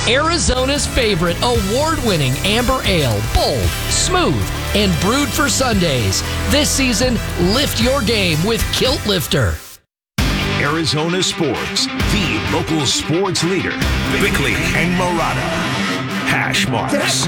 Arizona's favorite award-winning amber ale, bold, smooth, and brewed for Sundays. This season, lift your game with Kilt Lifter. Arizona Sports, the local sports leader. Bickley and Murata. Hash marks.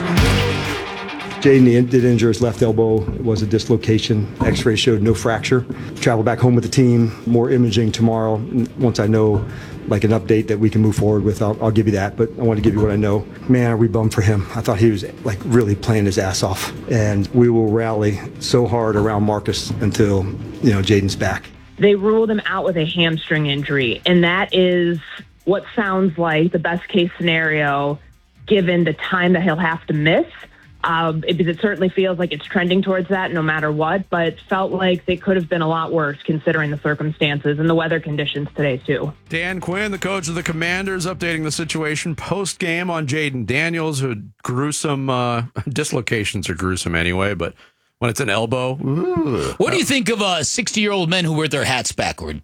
Jaden did injure his left elbow. It was a dislocation. X-ray showed no fracture. Travel back home with the team. More imaging tomorrow. Once I know like an update that we can move forward with, I'll give you that. But I want to give you what I know. Man, are we bummed for him. I thought he was like really playing his ass off. And we will rally so hard around Marcus until, Jaden's back. They ruled him out with a hamstring injury. And that is what sounds like the best case scenario given the time that he'll have to miss. Because it certainly feels like it's trending towards that no matter what, but felt like they could have been a lot worse considering the circumstances and the weather conditions today, too. Dan Quinn, the coach of the Commanders, updating the situation post-game on Jaden Daniels, who had gruesome dislocations are gruesome anyway, but when it's an elbow. What do you think of 60-year-old men who wear their hats backward?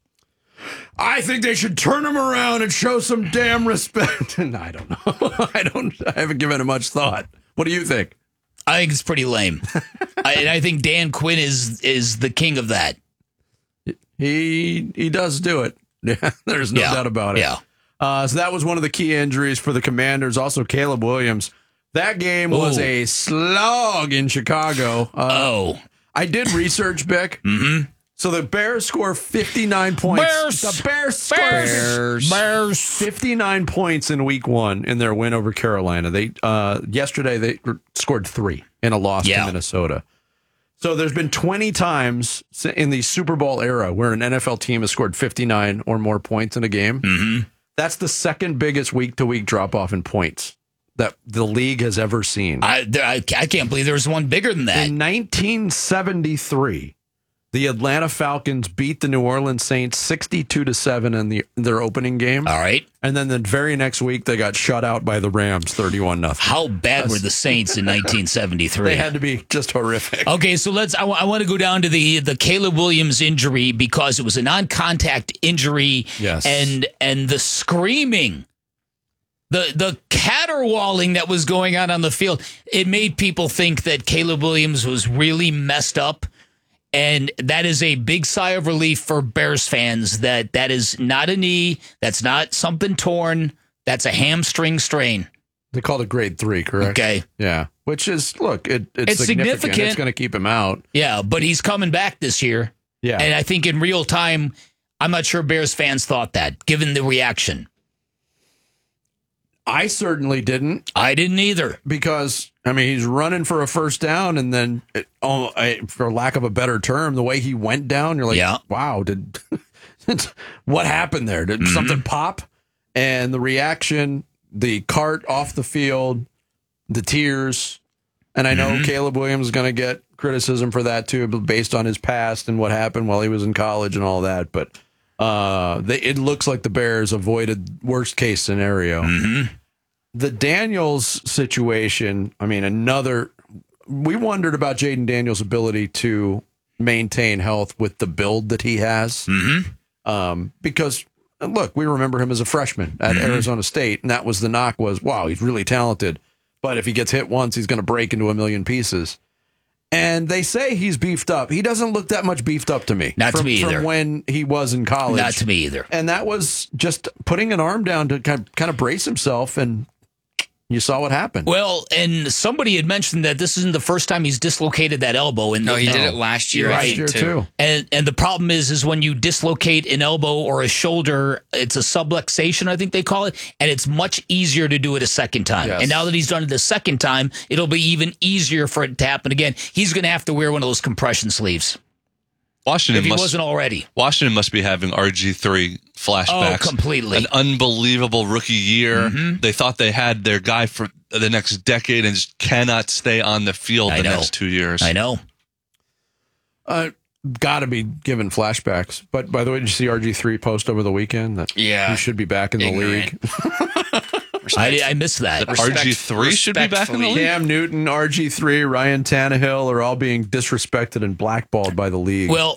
I think they should turn them around and show some damn respect. And I don't know. I haven't given it much thought. What do you think? I think it's pretty lame. I think Dan Quinn is the king of that. He does do it. Yeah, there's no doubt about it. Yeah. So that was one of the key injuries for the Commanders. Also, Caleb Williams. That game was a slog in Chicago. I did research, Bick. Mm-hmm. So the Bears score 59 points. The Bears 59 points in week 1 in their win over Carolina. They yesterday they scored 3 in a loss to Minnesota. So there's been 20 times in the Super Bowl era where an NFL team has scored 59 or more points in a game. Mm-hmm. That's the second biggest week-to-week drop-off in points that the league has ever seen. I can't believe there was one bigger than that. In 1973, the Atlanta Falcons beat the New Orleans Saints 62-7 in their opening game. All right. And then the very next week, they got shut out by the Rams 31-0. How bad were the Saints in 1973? They had to be just horrific. Okay, so I want to go down to the Caleb Williams injury because it was a non-contact injury. Yes. And the screaming, the caterwauling that was going on the field, it made people think that Caleb Williams was really messed up. And that is a big sigh of relief for Bears fans that is not a knee, that's not something torn, that's a hamstring strain. They called it grade 3, correct? Okay. Yeah. Which is, look, it's significant. It's going to keep him out. Yeah, but he's coming back this year. Yeah. And I think in real time, I'm not sure Bears fans thought that, given the reaction. I certainly didn't. I didn't either. Because, he's running for a first down, and then, for lack of a better term, the way he went down, you're like, wow, what happened there? Did something pop? And the reaction, the cart off the field, the tears, and I know Caleb Williams is going to get criticism for that too, based on his past and what happened while he was in college and all that, but it looks like the Bears avoided worst case scenario. Mm-hmm. The Daniels situation, we wondered about Jaden Daniels' ability to maintain health with the build that he has. Mm-hmm. Because, look, we remember him as a freshman at Arizona State, and that was the knock was, wow, he's really talented. But if he gets hit once, he's going to break into a million pieces. And they say he's beefed up. He doesn't look that much beefed up to me. Not to me either. From when he was in college. Not to me either. And that was just putting an arm down to kind of brace himself, and you saw what happened. Well, and somebody had mentioned that this isn't the first time he's dislocated that elbow. He did it last year. Last year, too. And the problem is when you dislocate an elbow or a shoulder, it's a subluxation, I think they call it, and it's much easier to do it a second time. Yes. And now that he's done it the second time, it'll be even easier for it to happen again. He's going to have to wear one of those compression sleeves. Washington if he wasn't already. Washington must be having RG3 flashbacks. Oh, completely. An unbelievable rookie year. Mm-hmm. They thought they had their guy for the next decade and just cannot stay on the field next 2 years. I know. Got to be given flashbacks. But by the way, did you see RG3 post over the weekend that he should be back in the league? I missed that. RG3 should be back in the league. Cam Newton, RG3, Ryan Tannehill are all being disrespected and blackballed by the league. Well,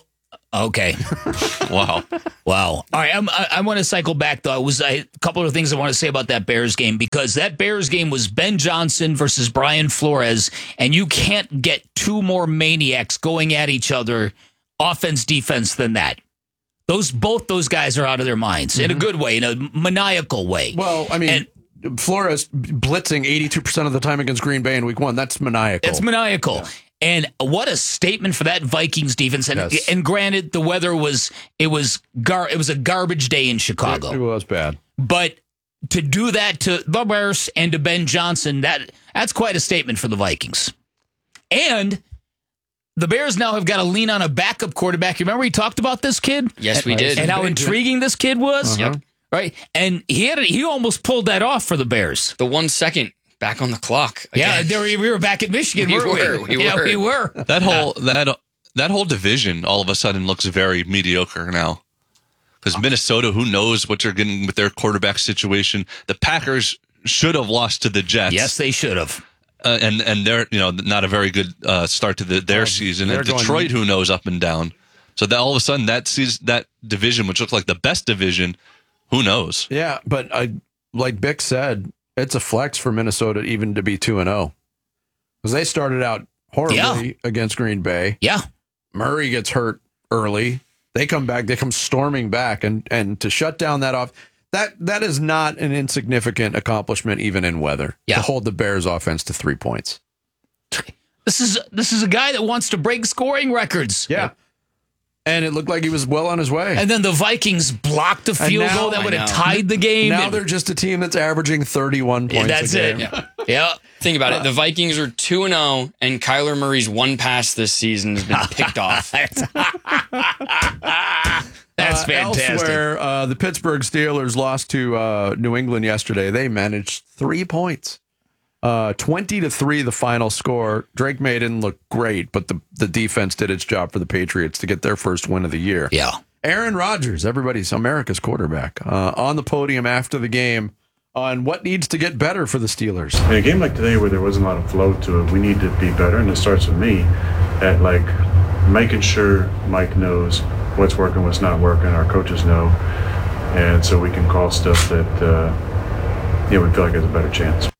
Okay. Wow. Wow. All right. I want to cycle back, though. A couple of things I want to say about that Bears game, because that Bears game was Ben Johnson versus Brian Flores, and you can't get two more maniacs going at each other, offense, defense, than that. Both those guys are out of their minds in a good way, in a maniacal way. Well, I mean, Flores blitzing 82% of the time against Green Bay in week 1. That's maniacal. It's maniacal. Yeah. And what a statement for that Vikings defense. And granted, the weather was a garbage day in Chicago. It was bad. But to do that to the Bears and to Ben Johnson, that's quite a statement for the Vikings. And the Bears now have got to lean on a backup quarterback. You remember we talked about this kid? Yes, we did. And how intriguing this kid was? Yep. Right? And he almost pulled that off for the Bears. The 1 second. Back on the clock. Again. Yeah, we were back at Michigan. We were. That whole division all of a sudden looks very mediocre now. Because Minnesota, who knows what they're getting with their quarterback situation? The Packers should have lost to the Jets. Yes, they should have. And they're not a very good start to their season. And Detroit, who knows, up and down. So that all of a sudden that division, which looked like the best division, who knows? Yeah, but like Bick said, it's a flex for Minnesota even to be 2-0. Because they started out horribly against Green Bay. Yeah. Murray gets hurt early. They come back. They come storming back. And to shut down that off, that is not an insignificant accomplishment even in weather. Yeah. To hold the Bears offense to 3 points. This is a guy that wants to break scoring records. Yeah. And it looked like he was well on his way. And then the Vikings blocked a field goal that would have tied the game. Now they're just a team that's averaging 31 points that's a game. It. Yeah. Think about it. The Vikings are 2-0, and Kyler Murray's one pass this season has been picked off. That's fantastic. Elsewhere, the Pittsburgh Steelers lost to New England yesterday. They managed 3 points. 20-3 the final score. Drake May didn't look great, but the defense did its job for the Patriots to get their first win of the year. Yeah. Aaron Rodgers, America's quarterback, on the podium after the game on what needs to get better for the Steelers. In a game like today where there wasn't a lot of flow to it, we need to be better, and it starts with me at making sure Mike knows what's working, what's not working, our coaches know, and so we can call stuff that we feel like there's a better chance.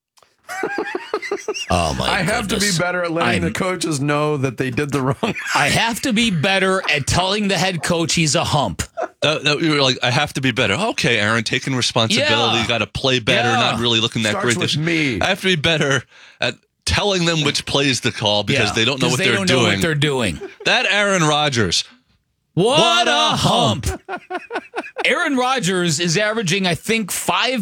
Oh my! I have to be better at letting the coaches know that they did the wrong. I have to be better at telling the head coach he's a hump. You were like, I have to be better. Okay, Aaron, taking responsibility. Yeah. You got to play better. Not really looking that Starts great. With me. I have to be better at telling them which plays to call because they don't know what they don't know what they're doing. That Aaron Rodgers. What a hump! Aaron Rodgers is averaging, I think,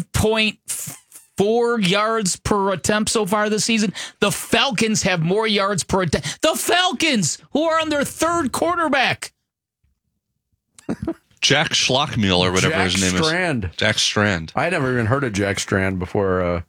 5.4 yards per attempt so far this season. The Falcons have more yards per attempt. The Falcons, who are on their third quarterback. Jack Schlockmeal or whatever his name is. Jack Strand. I never even heard of Jack Strand before.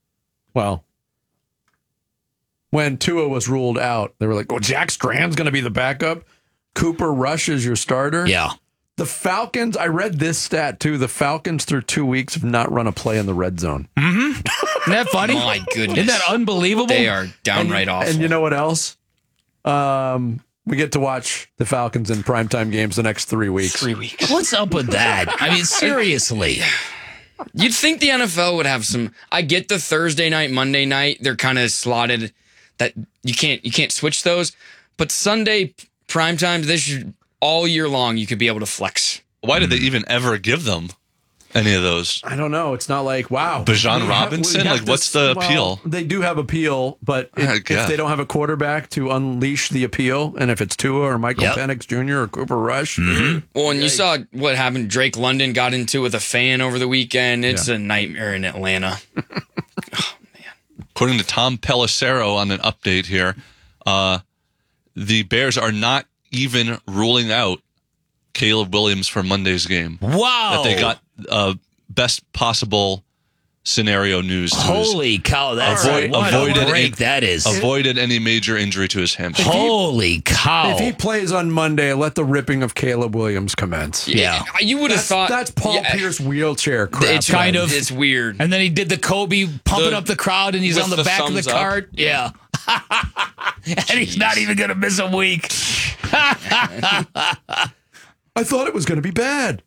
When Tua was ruled out, they were like, "Oh, Jack Strand's going to be the backup. Cooper Rush is your starter." Yeah. The Falcons, I read this stat too. The Falcons through 2 weeks have not run a play in the red zone. Mm-hmm. Isn't that funny? My goodness. Isn't that unbelievable? They are downright awful. And you know what else? We get to watch the Falcons in primetime games the next 3 weeks. 3 weeks. What's up with that? I mean, seriously. You'd think the NFL would have some. I get the Thursday night, Monday night. They're kind of slotted that you can't switch those. But Sunday primetime, all year long, you could be able to flex. Why did they even ever give them any of those? I don't know. It's not like, wow. Bijan Robinson? What's the appeal? They do have appeal, but if they don't have a quarterback to unleash the appeal, and if it's Tua or Michael Penix Jr. or Cooper Rush. Mm-hmm. Well, and you saw what happened. Drake London got into with a fan over the weekend. It's a nightmare in Atlanta. According to Tom Pelissero on an update here, the Bears are not even ruling out Caleb Williams for Monday's game. Wow. That they got best possible scenario news. Holy cow, that's what a break that is. Avoided any major injury to his hamstring. Holy cow. If he plays on Monday, let the ripping of Caleb Williams commence. Yeah. You would have thought. That's Paul Pierce wheelchair crap. It's it's weird. And then he did the Kobe pumping up the crowd and he's on the back of the cart. Up. Yeah. And he's not even going to miss a week. I thought it was going to be bad.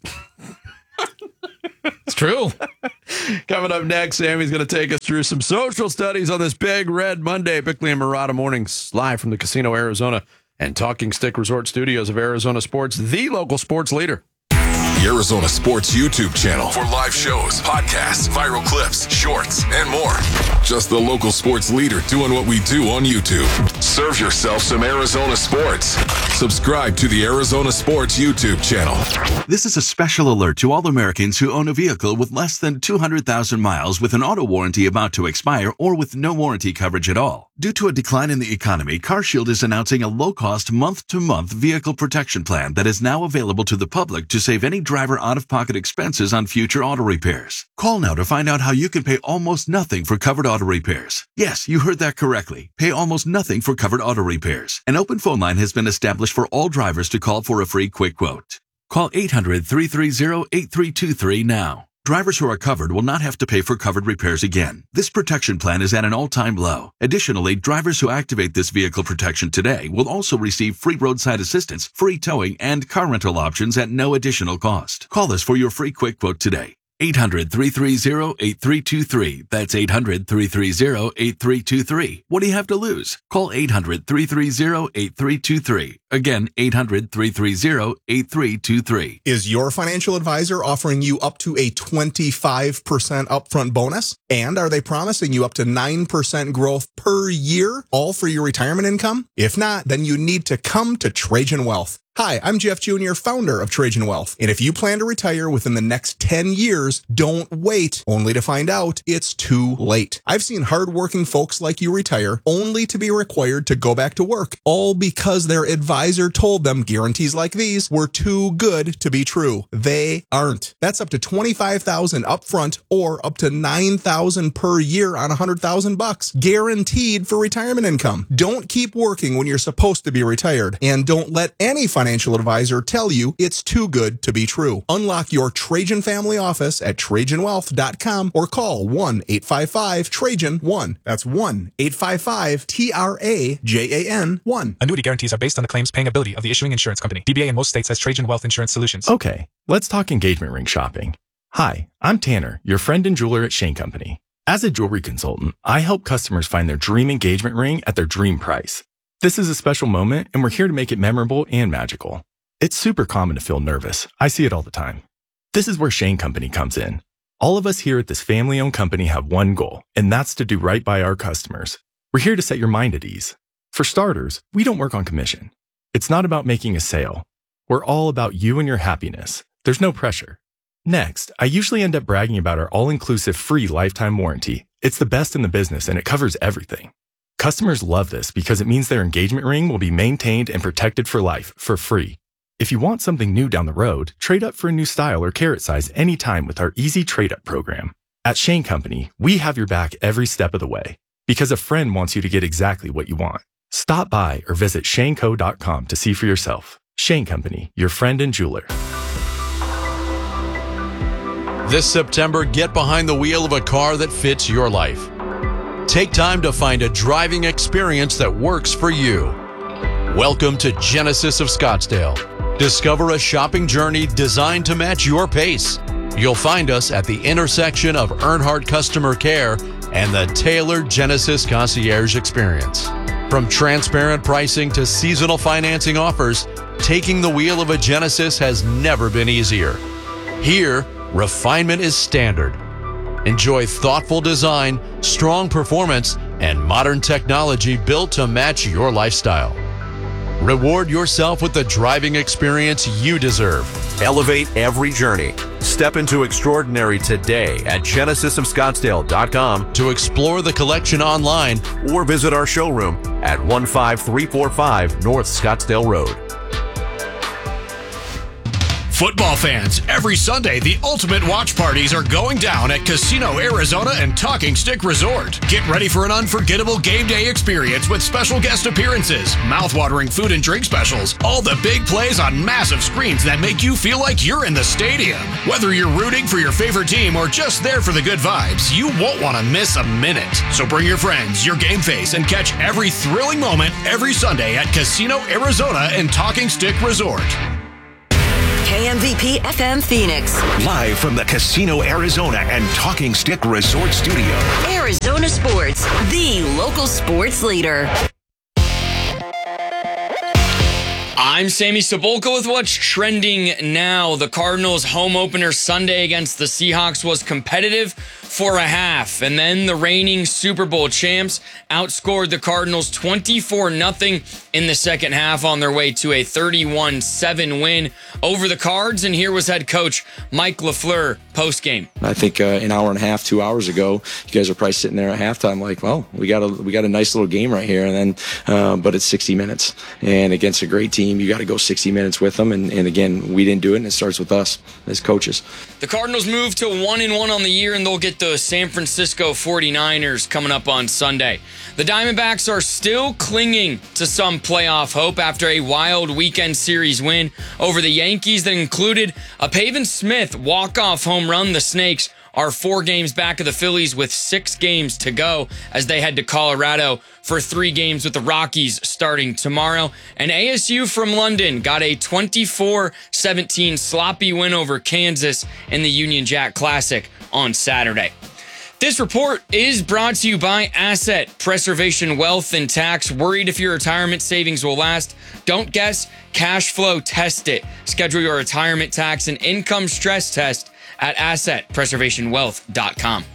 It's true. Coming up next, Sammy's going to take us through some social studies on this Big Red Monday. Bickley and Murata mornings live from the Casino Arizona and Talking Stick Resort Studios of Arizona Sports, the local sports leader. The Arizona Sports YouTube channel for live shows, podcasts, viral clips, shorts, and more. Just the local sports leader doing what we do on YouTube. Serve yourself some Arizona sports. Subscribe to the Arizona Sports YouTube channel. This is a special alert to all Americans who own a vehicle with less than 200,000 miles with an auto warranty about to expire or with no warranty coverage at all. Due to a decline in the economy, CarShield is announcing a low-cost month-to-month vehicle protection plan that is now available to the public to save any driver out-of-pocket expenses on future auto repairs. Call now to find out how you can pay almost nothing for covered auto repairs. Yes, you heard that correctly. Pay almost nothing for covered auto repairs. An open phone line has been established for all drivers to call for a free quick quote. Call 800-330-8323 now. Drivers who are covered will not have to pay for covered repairs again. This protection plan is at an all-time low. Additionally, drivers who activate this vehicle protection today will also receive free roadside assistance, free towing, and car rental options at no additional cost. Call us for your free quick quote today. 800-330-8323. That's 800-330-8323. What do you have to lose? Call 800-330-8323. Again, 800-330-8323. Is your financial advisor offering you up to a 25% upfront bonus? And are they promising you up to 9% growth per year, all for your retirement income? If not, then you need to come to Trajan Wealth. Hi, I'm Jeff Jr., founder of Trajan Wealth. And if you plan to retire within the next 10 years, don't wait only to find out it's too late. I've seen hardworking folks like you retire only to be required to go back to work, all because their advisor told them guarantees like these were too good to be true. They aren't. That's up to $25,000 upfront or up to $9,000 per year on $100,000, guaranteed for retirement income. Don't keep working when you're supposed to be retired, and don't let any financial advisor tell you it's too good to be true. Unlock your Trajan family office at TrajanWealth.com or call 1-855-TRAJAN-1. That's 1-855-TRAJAN-1. Annuity guarantees are based on the claims paying ability of the issuing insurance company. DBA in most states has Trajan Wealth Insurance Solutions. Okay, let's talk engagement ring shopping. Hi, I'm Tanner, your friend and jeweler at Shane Company. As a jewelry consultant, I help customers find their dream engagement ring at their dream price. This is a special moment, and we're here to make it memorable and magical. It's super common to feel nervous. I see it all the time. This is where Shane Company comes in. All of us here at this family-owned company have one goal, and that's to do right by our customers. We're here to set your mind at ease. For starters, we don't work on commission. It's not about making a sale. We're all about you and your happiness. There's no pressure. Next, I usually end up bragging about our all-inclusive free lifetime warranty. It's the best in the business, and it covers everything. Customers love this because it means their engagement ring will be maintained and protected for life, for free. If you want something new down the road, trade up for a new style or carat size anytime with our easy trade-up program. At Shane Company, we have your back every step of the way because a friend wants you to get exactly what you want. Stop by or visit shaneco.com to see for yourself. Shane Company, your friend and jeweler. This September, get behind the wheel of a car that fits your life. Take time to find a driving experience that works for you. Welcome to Genesis of Scottsdale. Discover a shopping journey designed to match your pace. You'll find us at the intersection of Earnhardt Customer Care and the tailored Genesis Concierge Experience. From transparent pricing to seasonal financing offers, taking the wheel of a Genesis has never been easier. Here, refinement is standard. Enjoy thoughtful design, strong performance, and modern technology built to match your lifestyle. Reward yourself with the driving experience you deserve. Elevate every journey. Step into extraordinary today at genesisofscottsdale.com to explore the collection online or visit our showroom at 15345 North Scottsdale Road. Football fans, every Sunday, the ultimate watch parties are going down at Casino Arizona and Talking Stick Resort. Get ready for an unforgettable game day experience with special guest appearances, mouth-watering food and drink specials, all the big plays on massive screens that make you feel like you're in the stadium. Whether you're rooting for your favorite team or just there for the good vibes, you won't want to miss a minute. So bring your friends, your game face, and catch every thrilling moment every Sunday at Casino Arizona and Talking Stick Resort. KMVP FM Phoenix. Live from the Casino Arizona and Talking Stick Resort Studio. Arizona Sports, the local sports leader. I'm Sammy Cebulka with what's trending now. The Cardinals' home opener Sunday against the Seahawks was competitive for a half, and then the reigning Super Bowl champs outscored the Cardinals 24-0 in the second half on their way to a 31-7 win over the Cards. And here was head coach Mike LaFleur post-game. I think an hour and a half, 2 hours ago, you guys are probably sitting there at halftime like, well, we got a nice little game right here, and then but it's 60 minutes, and against a great team, you got to go 60 minutes with them, and again, we didn't do it, and it starts with us as coaches. The Cardinals move to 1-1 on the year, and they'll get the San Francisco 49ers coming up on Sunday. The Diamondbacks are still clinging to some playoff hope after a wild weekend series win over the Yankees that included a Pavin Smith walk-off home run. The Snakes are 4 games back of the Phillies with 6 games to go as they head to Colorado for 3 games with the Rockies starting tomorrow. And ASU from London got a 24-17 sloppy win over Kansas in the Union Jack Classic on Saturday. This report is brought to you by Asset Preservation Wealth and Tax. Worried if your retirement savings will last? Don't guess. Cash flow test it. Schedule your retirement tax and income stress test at AssetPreservationWealth.com.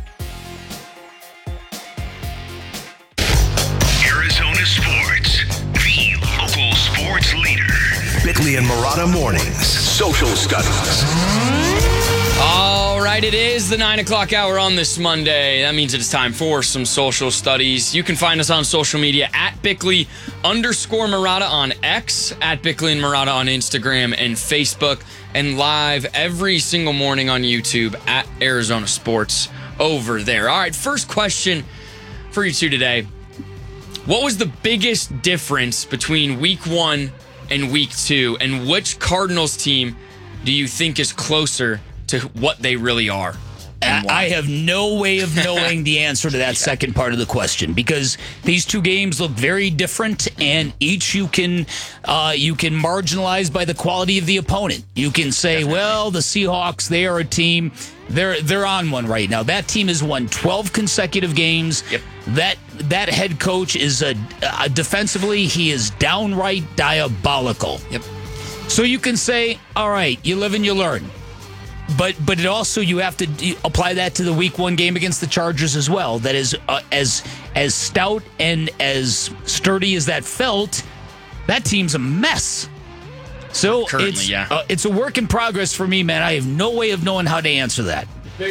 Arizona Sports, the local sports leader. Bickley and Marotta Mornings. Social Studies. All right, it is the 9 o'clock hour on this Monday. That means it's time for some social studies. You can find us on social media at Bickley_Marotta on X, at Bickley and Marotta on Instagram and Facebook, and live every single morning on YouTube at Arizona Sports over there. All right, first question for you two today. What was the biggest difference between week 1 and week 2, and which Cardinals team do you think is closer to what they really are? I have no way of knowing the answer to that second part of the question, because these two games look very different, and each you can marginalize by the quality of the opponent. You can say, well, the Seahawks, they are a team, they're on one right now. That team has won 12 consecutive games. Yep. That head coach is defensively, he is downright diabolical. Yep. So you can say, all right, you live and you learn. But it also, you have to apply that to the week 1 game against the Chargers as well. That is as stout and as sturdy as that felt, that team's a mess. So it's a work in progress for me, man. I have no way of knowing how to answer that.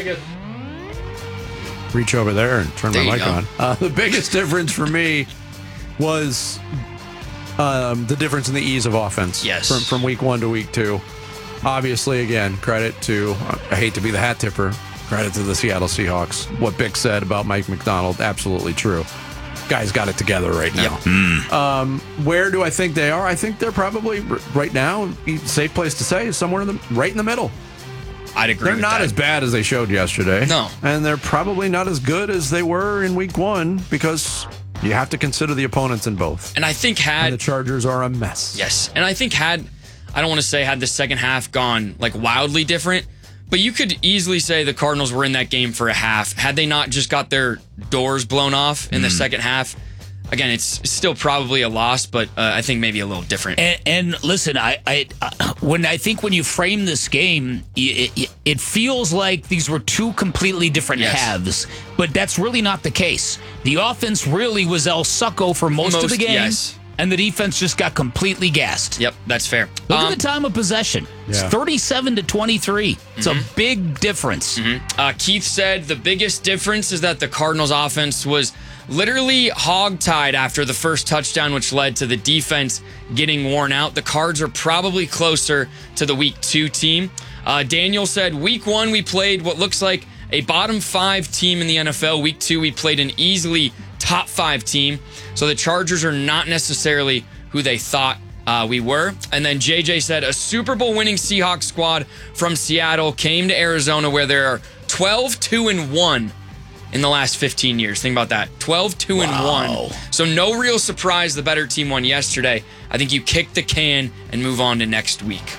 Reach over there and turn my mic on. The biggest difference for me was the difference in the ease of offense. Yes. From week 1 to week 2. Obviously, again, credit to, I hate to be the hat tipper, credit to the Seattle Seahawks. What Bick said about Mike McDonald, absolutely true. Guy's got it together right now. Yep. Where do I think they are? I think they're probably, right now, safe place to say, is somewhere right in the middle. I'd agree They're with not that. as bad as they showed yesterday. No. And they're probably not as good as they were in week 1, because you have to consider the opponents in both. And I think the Chargers are a mess. Yes. And I think I don't want to say had the second half gone like wildly different, but you could easily say the Cardinals were in that game for a half. Had they not just got their doors blown off in the second half, again, it's still probably a loss, but I think maybe a little different. And listen, when you frame this game, it feels like these were two completely different halves, but that's really not the case. The offense really was El Succo for most of the game. Yes. And the defense just got completely gassed. Yep, that's fair. Look at the time of possession. It's 37-23. It's a big difference. Keith said the biggest difference is that the Cardinals offense was literally hogtied after the first touchdown, which led to the defense getting worn out. The Cards are probably closer to the week 2 team. Daniel said week 1 we played what looks like a bottom 5 team in the NFL. Week 2 we played an easily top 5 team. So the Chargers are not necessarily who they thought we were. And then JJ said a Super Bowl winning Seahawks squad from Seattle came to Arizona, where there are 12-2-1 in the last 15 years. Think about that. 12-2-1. So no real surprise the better team won yesterday. I think you kick the can and move on to next week.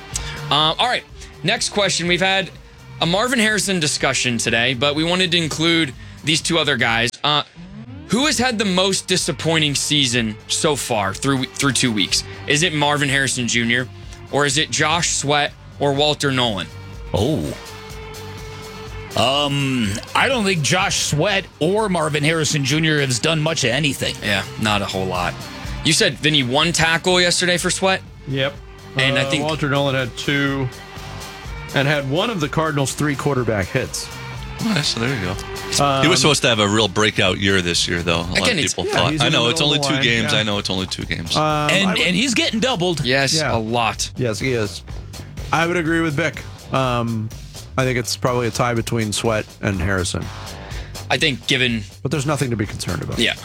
All right, next question. We've had a Marvin Harrison discussion today, but we wanted to include these two other guys. Who has had the most disappointing season so far through 2 weeks? Is it Marvin Harrison Jr., or is it Josh Sweat or Walter Nolan? I don't think Josh Sweat or Marvin Harrison Jr. has done much of anything. Yeah, not a whole lot. You said, Vinny, 1 tackle yesterday for Sweat? Yep. And I think Walter Nolan had 2 and had one of the Cardinals' 3 quarterback hits. Oh, so there you go. He was supposed to have a real breakout year this year, though. A lot of people thought. I know it's only 2 games. I know it's only 2 games. And he's getting doubled. Yes, a lot. Yes, he is. I would agree with Vic. I think it's probably a tie between Sweat and Harrison. I think But there's nothing to be concerned about. Yeah.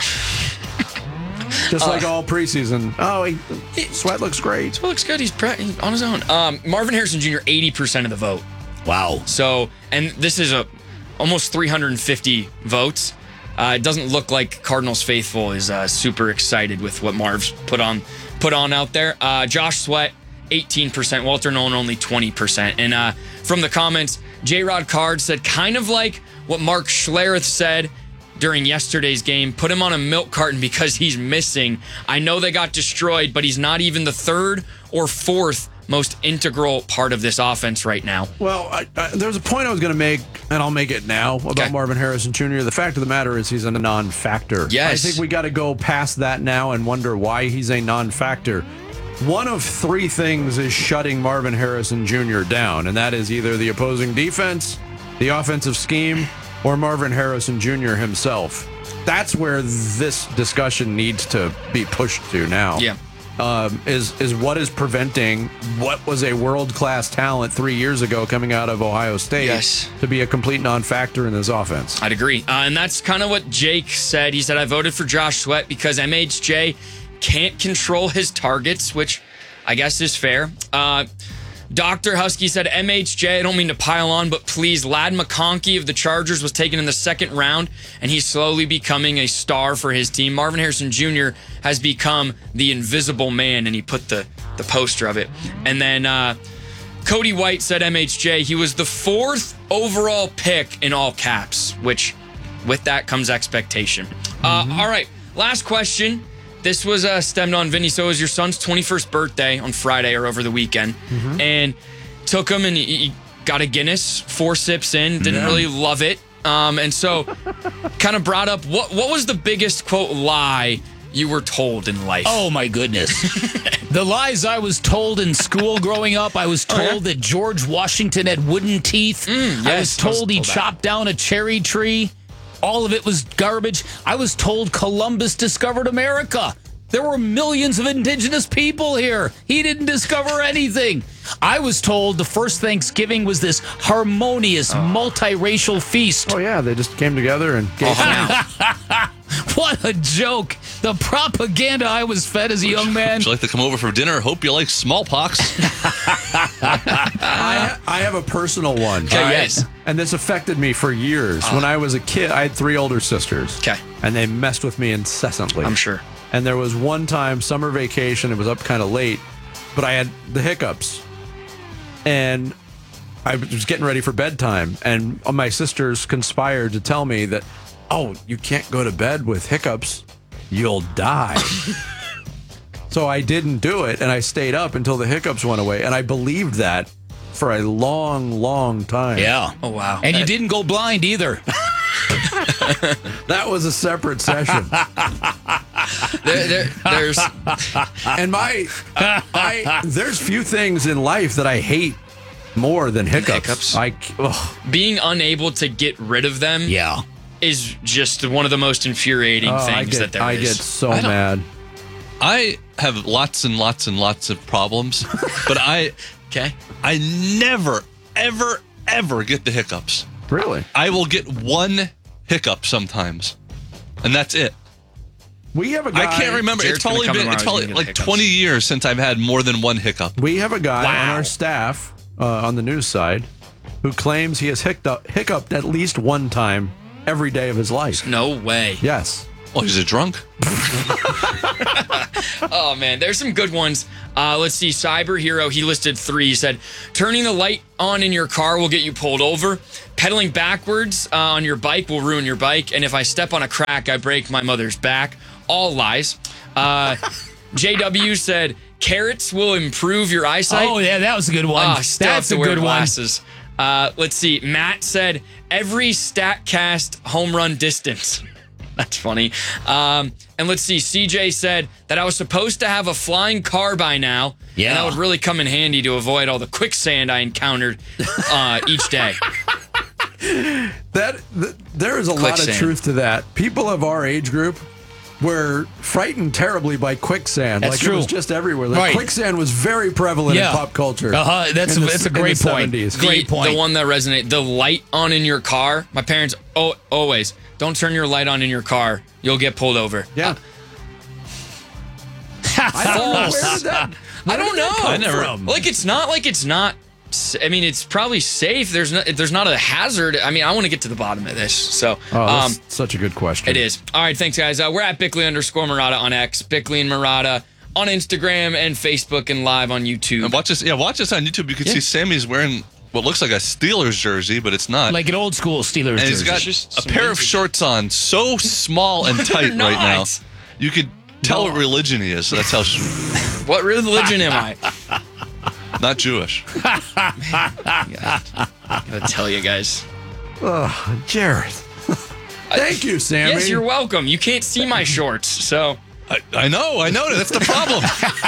Just like all preseason. Sweat looks great. Sweat looks good. He's on his own. Marvin Harrison Jr., 80% of the vote. Wow. So, and this is almost 350 votes. It doesn't look like Cardinals faithful is super excited with what Marv's put on out there. Josh Sweat, 18%. Walter Nolan, only 20%. And from the comments, J-Rod Card said kind of like what Mark Schlereth said during yesterday's game. Put him on a milk carton because he's missing. I know they got destroyed, but he's not even the 3rd or 4th most integral part of this offense right now. Well, there's a point I was going to make, and I'll make it now, about Marvin Harrison Jr. The fact of the matter is he's a non-factor. Yes. I think we got to go past that now and wonder why he's a non-factor. One of 3 things is shutting Marvin Harrison Jr. down, and that is either the opposing defense, the offensive scheme, or Marvin Harrison Jr. himself. That's where this discussion needs to be pushed to now. Yeah. Is what is preventing what was a world-class talent 3 years ago coming out of Ohio State to be a complete non-factor in this offense. I'd agree. And that's kind of what Jake said. He said, I voted for Josh Sweat because MHJ can't control his targets, which I guess is fair. Dr. Husky said, MHJ, I don't mean to pile on, but please, Ladd McConkey of the Chargers was taken in the 2nd round, and he's slowly becoming a star for his team. Marvin Harrison Jr. has become the invisible man, and he put the poster of it. And then Cody White said MHJ, he was the 4th overall pick in all caps, which with that comes expectation. All right, last question. This was stemmed on, Vinny. So it was your son's 21st birthday on Friday or over the weekend. And took him and he got a Guinness, 4 sips in, didn't really love it. And so kind of brought up, what was the biggest, quote, lie you were told in life? Oh, my goodness. The lies I was told in school growing up, I was told that George Washington had wooden teeth. I was told he chopped down a cherry tree. All of it was garbage. I was told Columbus discovered America. There were millions of indigenous people here. He didn't discover anything. I was told the first Thanksgiving was this harmonious, multiracial feast. Oh, yeah, they just came together and gave What a joke. The propaganda I was fed as a young man. Would you like to come over for dinner? Hope you like smallpox. I have a personal one. Okay, yes. And this affected me for years. When I was a kid, I had 3 older sisters. Okay. And they messed with me incessantly. I'm sure. And there was one time, summer vacation, it was up kind of late, but I had the hiccups. And I was getting ready for bedtime. And my sisters conspired to tell me that, oh, you can't go to bed with hiccups. You'll die. So I didn't do it, and I stayed up until the hiccups went away. And I believed that for a long, long time. Yeah. Oh, wow. And you didn't go blind either. That was a separate session. There's and there's few things in life that I hate more than hiccups. Being unable to get rid of them. Yeah. Is just one of the most infuriating things that there is. I get so mad. I have lots and lots and lots of problems, but I never, ever, ever get the hiccups. Really? I will get one hiccup sometimes, and that's it. We have a guy. I can't remember. Jared's It's probably like 20 years since I've had more than one hiccup. We have a guy on our staff on the news side who claims he has hiccuped at least one time every day of his life. No way. Yes. Oh, he's a drunk. Oh, man. There's some good ones. Let's see. Cyber Hero, he listed 3. He said, turning the light on in your car will get you pulled over. Pedaling backwards on your bike will ruin your bike. And if I step on a crack, I break my mother's back. All lies. JW said, carrots will improve your eyesight. Oh, yeah, that was a good one. That's a good glasses. Let's see. Matt said, every StatCast home run distance. That's funny. And let's see. CJ said that I was supposed to have a flying car by now. Yeah. And that would really come in handy to avoid all the quicksand I encountered each day. There is a lot of truth to that. People of our age group were frightened terribly by quicksand. That's true. It was just everywhere. Quicksand was vis prevalent in pop culture. That's a great point. Great point. The one that resonated. The light on in your car. My parents always don't turn your light on in your car. You'll get pulled over. Yeah. False. I don't know. I never. It's not. I mean, it's probably safe. There's not a hazard. I mean, I want to get to the bottom of this. So, that's such a good question. It is. All right, thanks, guys. We're at Bickley_Marotta on X, Bickley and Marotta on Instagram and Facebook and live on YouTube. And watch us on YouTube. You can see Sammy's wearing what looks like a Steelers jersey, but it's not. Like an old school Steelers jersey. And he's got a pair of shorts on, so small and tight right now. You could tell what religion he is. So that's how. What religion am I? Not Jewish. I gotta tell you guys. Oh, Jared. Thank you, Sammy. Yes, you're welcome. You can't see my shorts, so. I know. That's the problem.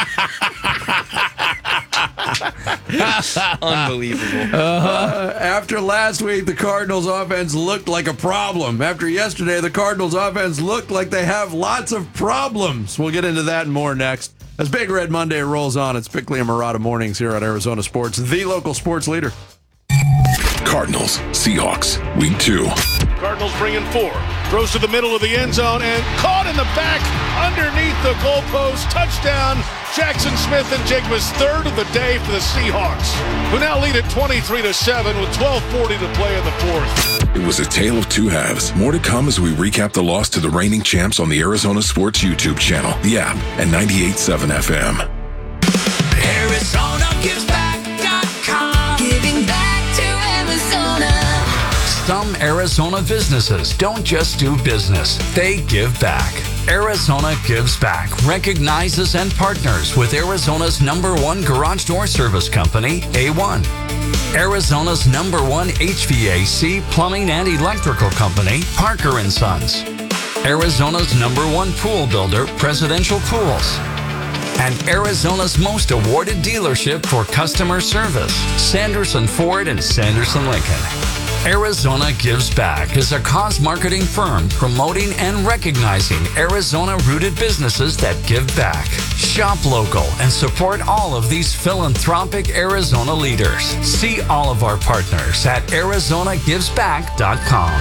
Unbelievable. After last week, the Cardinals' offense looked like a problem. After yesterday, the Cardinals' offense looked like they have lots of problems. We'll get into that and more next. As Big Red Monday rolls on, it's Bickley and Marotta mornings here at Arizona Sports, the local sports leader. Cardinals, Seahawks, Week 2. Cardinals bringing 4. Throws to the middle of the end zone and caught in the back underneath the goalpost. Touchdown, Jackson Smith-Njigba's third of the day for the Seahawks, who now lead at 23-7 with 12:40 to play in the fourth. It was a tale of two halves. More to come as we recap the loss to the reigning champs on the Arizona Sports YouTube channel, the app, and 98.7 FM. Arizona gives back.com. Giving back to Arizona. Some Arizona businesses don't just do business, they give back. Arizona Gives Back recognizes and partners with Arizona's #1 garage door service company, A1. Arizona's #1 HVAC, plumbing, and electrical company, Parker & Sons. Arizona's #1 pool builder, Presidential Pools. And Arizona's most awarded dealership for customer service, Sanderson Ford and Sanderson Lincoln. Arizona Gives Back is a cause marketing firm promoting and recognizing Arizona-rooted businesses that give back. Shop local and support all of these philanthropic Arizona leaders. See all of our partners at ArizonaGivesBack.com.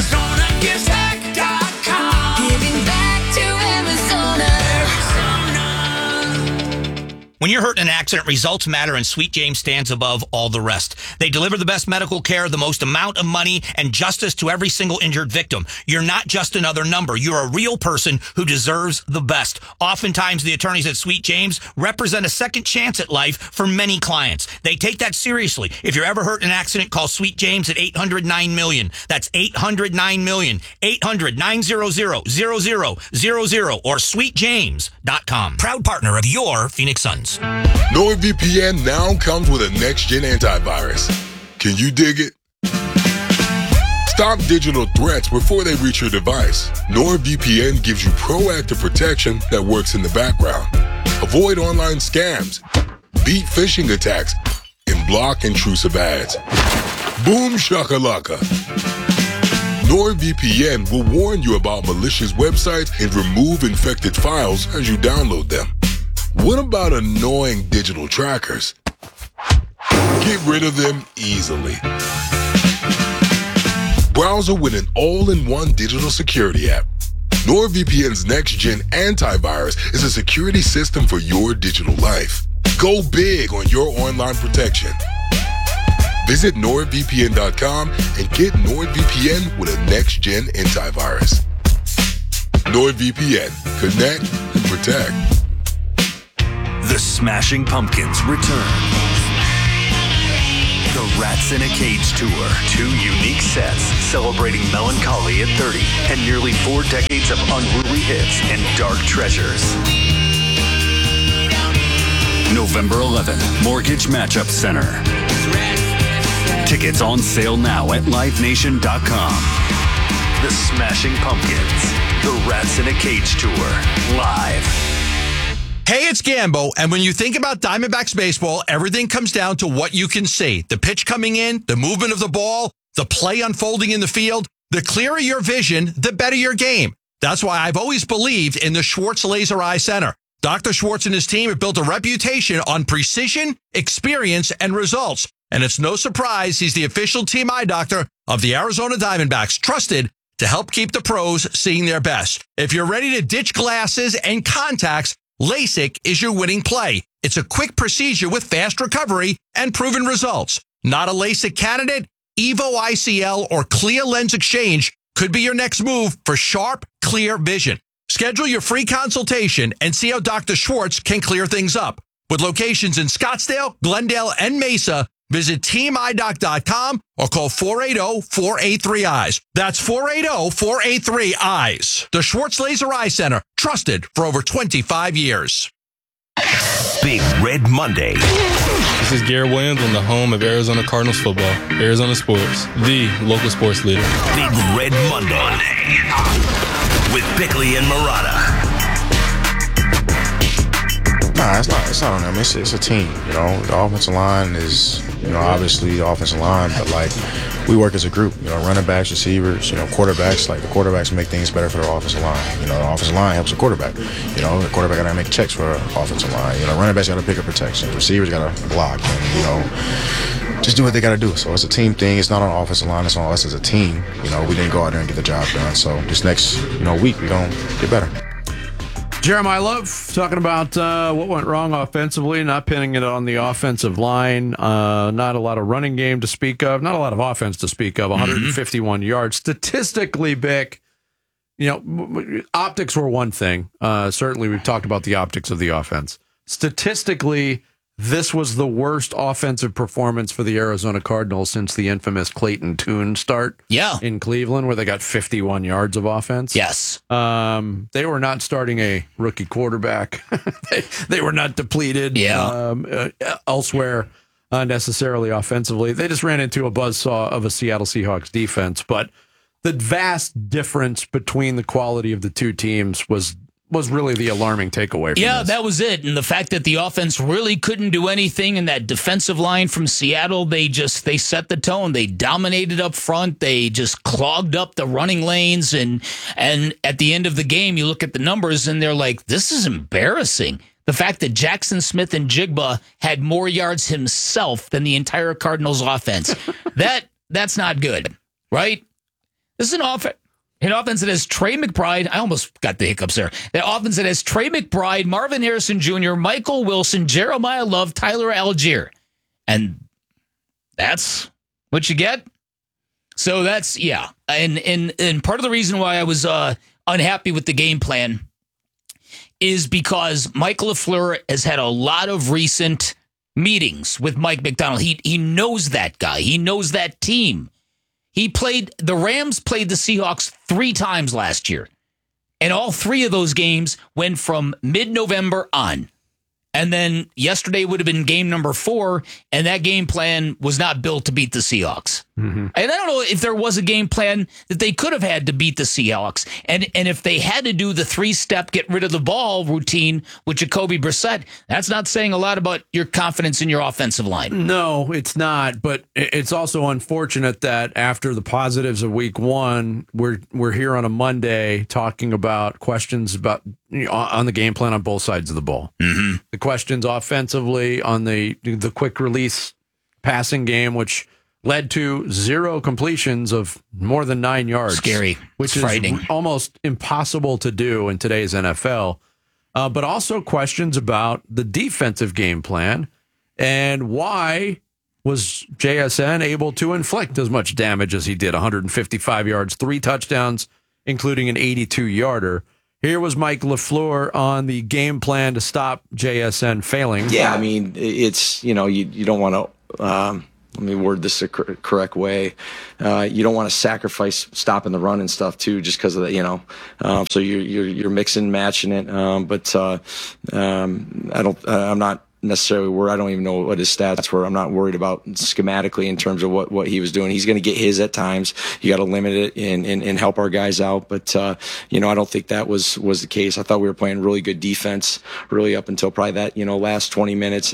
ArizonaGivesBack.com. Giving back to Arizona. When you're hurt in an accident, results matter, and Sweet James stands above all the rest. They deliver the best medical care, the most amount of money, and justice to every single injured victim. You're not just another number. You're a real person who deserves the best. Oftentimes, the attorneys at Sweet James represent a second chance at life for many clients. They take that seriously. If you're ever hurt in an accident, call Sweet James at 800-9-MILLION. That's 800-9-MILLION. 800-900-0000 or sweetjames.com. Proud partner of your Phoenix Suns. NordVPN now comes with a next-gen antivirus. Can you dig it? Stop digital threats before they reach your device. NordVPN gives you proactive protection that works in the background. Avoid online scams, beat phishing attacks, and block intrusive ads. Boom shakalaka. NordVPN will warn you about malicious websites and remove infected files as you download them. What about annoying digital trackers? Get rid of them easily. Browser with an all-in-one digital security app. NordVPN's next-gen antivirus is a security system for your digital life. Go big on your online protection. Visit NordVPN.com and get NordVPN with a next-gen antivirus. NordVPN. Connect, protect. The Smashing Pumpkins return. The Rats in a Cage Tour. 2 unique sets celebrating melancholy at 30 and nearly 4 decades of unruly hits and dark treasures. November 11th, Mortgage Matchup Center. Tickets on sale now at livenation.com. The Smashing Pumpkins. The Rats in a Cage Tour. Live. Hey, it's Gambo, and when you think about Diamondbacks baseball, everything comes down to what you can see. The pitch coming in, the movement of the ball, the play unfolding in the field. The clearer your vision, the better your game. That's why I've always believed in the Schwartz Laser Eye Center. Dr. Schwartz and his team have built a reputation on precision, experience, and results. And it's no surprise he's the official team eye doctor of the Arizona Diamondbacks, trusted to help keep the pros seeing their best. If you're ready to ditch glasses and contacts, LASIK is your winning play. It's a quick procedure with fast recovery and proven results. Not a LASIK candidate? Evo ICL or Clear Lens Exchange could be your next move for sharp, clear vision. Schedule your free consultation and see how Dr. Schwartz can clear things up. With locations in Scottsdale, Glendale, and Mesa, visit teamidoc.com or call 480-483-EYES. That's 480-483-EYES. The Schwartz Laser Eye Center, trusted for over 25 years. Big Red Monday. This is Garrett Williams on the home of Arizona Cardinals football. Arizona Sports, the local sports leader. Big Red Monday. With Bickley and Murata. Nah, it's not on them. It's a team, you know. The offensive line is, obviously the offensive line, but like we work as a group, running backs, receivers, quarterbacks. Like the quarterbacks make things better for the offensive line. The offensive line helps the quarterback. The quarterback got to make checks for the offensive line. Running backs got to pick up protection. Receivers got to block, and just do what they got to do. So it's a team thing. It's not on the offensive line. It's on us as a team. We didn't go out there and get the job done. So this next, week, we're going to get better. Jeremiah Love talking about what went wrong offensively, not pinning it on the offensive line. Not a lot of running game to speak of. Not a lot of offense to speak of. 151 yards. Statistically, Bick, optics were one thing. Certainly, we've talked about the optics of the offense. Statistically, this was the worst offensive performance for the Arizona Cardinals since the infamous Clayton Tune start in Cleveland, where they got 51 yards of offense. Yes. They were not starting a rookie quarterback. they were not depleted elsewhere necessarily offensively. They just ran into a buzzsaw of a Seattle Seahawks defense. But the vast difference between the quality of the two teams was really the alarming takeaway from this. That was it. And the fact that the offense really couldn't do anything, and that defensive line from Seattle, they set the tone. They dominated up front. They just clogged up the running lanes. And at the end of the game, you look at the numbers and they're like, this is embarrassing. The fact that Jackson Smith and Jigba had more yards himself than the entire Cardinals offense. That's not good, right? This is an offense that has Trey McBride. I almost got the hiccups there. The offense that has Trey McBride, Marvin Harrison Jr., Michael Wilson, Jeremiah Love, Tyler Algier. And that's what you get. So that's, And part of the reason why I was unhappy with the game plan is because Mike LaFleur has had a lot of recent meetings with Mike McDonald. He knows that guy. He knows that team. The Rams played the Seahawks 3 times last year, and all 3 of those games went from mid-November on. And then yesterday would have been game number 4, and that game plan was not built to beat the Seahawks. Mm-hmm. And I don't know if there was a game plan that they could have had to beat the Seahawks. And if they had to do the 3-step get rid of the ball routine with Jacoby Brissett, that's not saying a lot about your confidence in your offensive line. No, it's not. But it's also unfortunate that after the positives of week 1, we're here on a Monday talking about questions about on the game plan on both sides of the ball. Mm-hmm. The questions offensively on the quick release passing game, which led to 0 completions of more than 9 yards. Scary. Which is frightening. Almost impossible to do in today's NFL. But also questions about the defensive game plan and why was JSN able to inflict as much damage as he did. 155 yards, 3 touchdowns, including an 82-yarder. Here was Mike LaFleur on the game plan to stop JSN failing. Yeah, I mean, it's, you don't want to, let me word this the correct way. You don't want to sacrifice stopping the run and stuff too, just because of that, so you're mixing, matching it. I'm not necessarily worried. I don't even know what his stats were. I'm not worried about schematically in terms of what he was doing. He's going to get his at times. You got to limit it and help our guys out. But, I don't think that was the case. I thought we were playing really good defense really up until probably that, last 20 minutes.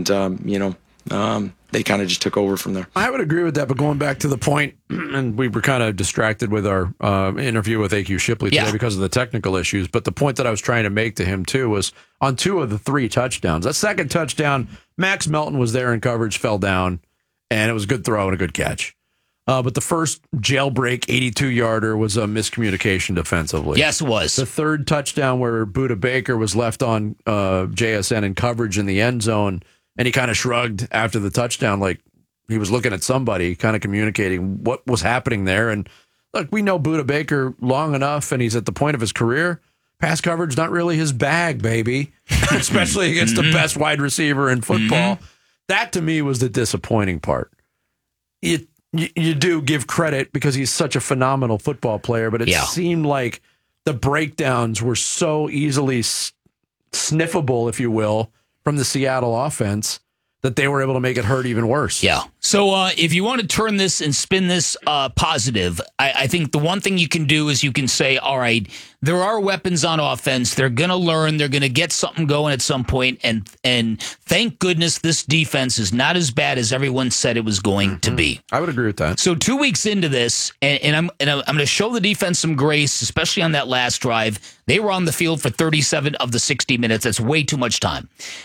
They kind of just took over from there. I would agree with that, but going back to the point, and we were kind of distracted with our interview with A.Q. Shipley today because of the technical issues, but the point that I was trying to make to him, too, was on 2 of the 3 touchdowns. That second touchdown, Max Melton was there in coverage, fell down, and it was a good throw and a good catch. But the first jailbreak 82-yarder was a miscommunication defensively. Yes, it was. The third touchdown where Budda Baker was left on JSN in coverage in the end zone, and he kind of shrugged after the touchdown like he was looking at somebody, kind of communicating what was happening there. And look, we know Budda Baker long enough, and he's at the point of his career. Pass coverage, not really his bag, baby, especially against the best wide receiver in football. That, to me, was the disappointing part. You do give credit because he's such a phenomenal football player, but it seemed like the breakdowns were so easily sniffable, if you will, from the Seattle offense that they were able to make it hurt even worse. Yeah. So if you want to turn this and spin this positive, I think the one thing you can do is you can say, all right, there are weapons on offense. They're going to learn. They're going to get something going at some point. And thank goodness this defense is not as bad as everyone said it was going to be. I would agree with that. So 2 weeks into this, and I'm going to show the defense some grace, especially on that last drive. They were on the field for 37 of the 60 minutes. That's way too much time.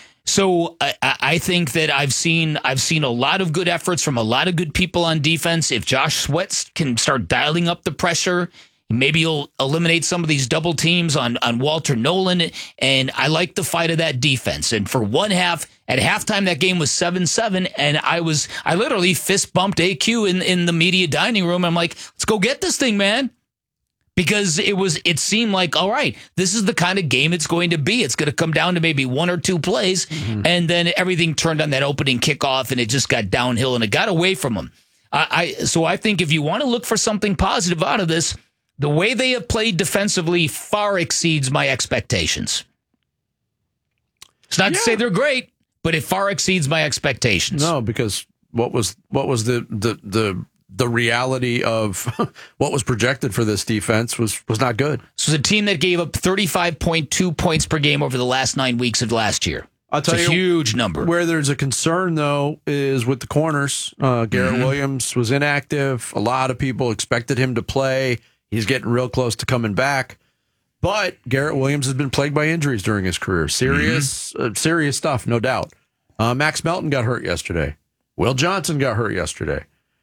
So I think that I've seen a lot of good efforts from a lot of good people on defense. If Josh Sweat can start dialing up the pressure, maybe he'll eliminate some of these double teams on Walter Nolan. And I like the fight of that defense. And for one half, at halftime, that game was 7-7. And I literally fist bumped AQ in the media dining room. I'm like, let's go get this thing, man. Because it seemed like, all right, this is the kind of game it's going to be. It's going to come down to maybe 1 or 2 plays, and then everything turned on that opening kickoff, and it just got downhill, and it got away from them. So I think if you want to look for something positive out of this, the way they have played defensively far exceeds my expectations. It's not to say they're great, but it far exceeds my expectations. No, because what was the reality of what was projected for this defense was not good. This was a team that gave up 35.2 points per game over the last 9 weeks of last year. I'll tell it's a huge number. Where there's a concern, though, is with the corners. Garrett Williams was inactive. A lot of people expected him to play. He's getting real close to coming back. But Garrett Williams has been plagued by injuries during his career. Serious stuff, no doubt. Max Melton got hurt yesterday. Will Johnson got hurt yesterday.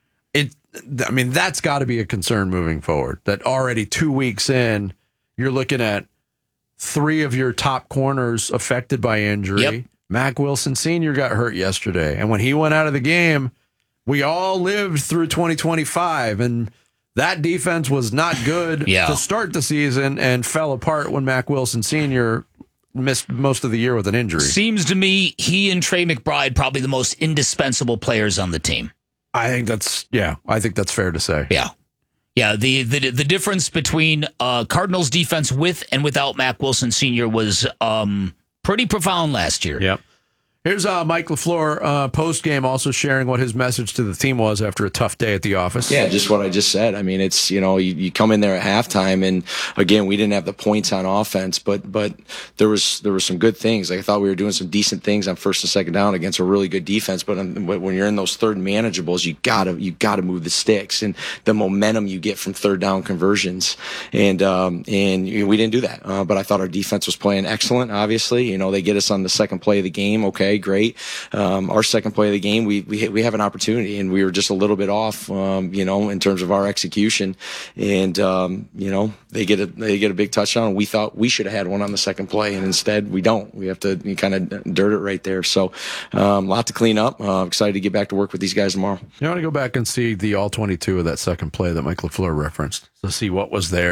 That's got to be a concern moving forward. That already 2 weeks in, you're looking at 3 of your top corners affected by injury. Yep. Mack Wilson Sr. got hurt yesterday. And when he went out of the game, we all lived through 2025. And that defense was not good to start the season and fell apart when Mack Wilson Sr. missed most of the year with an injury. Seems to me he and Trey McBride probably the most indispensable players on the team. I think that's fair to say. Yeah. The difference between Cardinals defense with and without Mack Wilson Sr. was pretty profound last year. Yep. Here's Mike LaFleur post-game also sharing what his message to the team was after a tough day at the office. Yeah, just what I just said. I mean, it's, you come in there at halftime, and again, we didn't have the points on offense, but there was some good things. Like, I thought we were doing some decent things on first and second down against a really good defense, but when you're in those third manageables, you gotta move the sticks and the momentum you get from third down conversions. And we didn't do that. But I thought our defense was playing excellent, obviously. They get us on the second play of the game. Okay, great. Our second play of the game, we have an opportunity, and we were just a little bit off, in terms of our execution. And they get a big touchdown, and we thought we should have had one on the second play, and instead we don't. We have to kind of dirt it right there. So a lot to clean up. Excited to get back to work with these guys tomorrow. You want to go back and see the all 22 of that second play that Mike LaFleur referenced to see what was there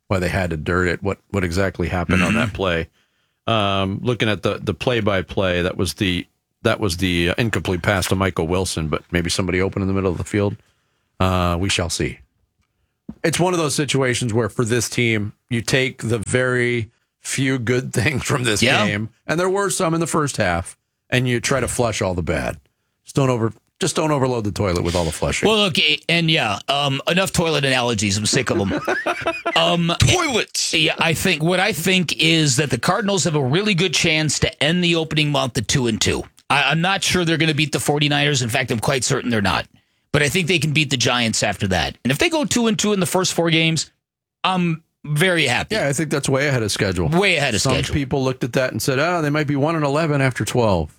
why they had to dirt it. What exactly happened on that play? Looking at the play-by-play, that was the incomplete pass to Michael Wilson, but maybe somebody open in the middle of the field. We shall see. It's one of those situations where for this team, you take the very few good things from this game, and there were some in the first half, and you try to flush all the bad. Just don't overload the toilet with all the flushing. Well, look, and enough toilet analogies. I'm sick of them. Toilets. Yeah, I think is that the Cardinals have a really good chance to end the opening month at 2-2. I'm not sure they're going to beat the 49ers. In fact, I'm quite certain they're not. But I think they can beat the Giants after that. And if they go 2-2 in the first 4 games, I'm very happy. Yeah, I think that's way ahead of schedule. Way ahead of schedule. Some people looked at that and said, they might be 1-11 after 12.